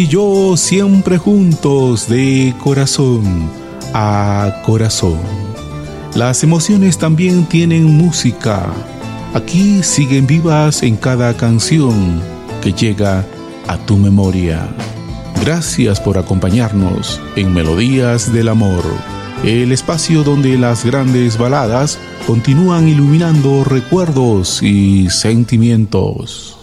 yo siempre juntos de corazón a corazón. Las emociones también tienen música. Aquí siguen vivas en cada canción que llega a tu memoria. Gracias por acompañarnos en Melodías del Amor, el espacio donde las grandes baladas continúan iluminando recuerdos y sentimientos.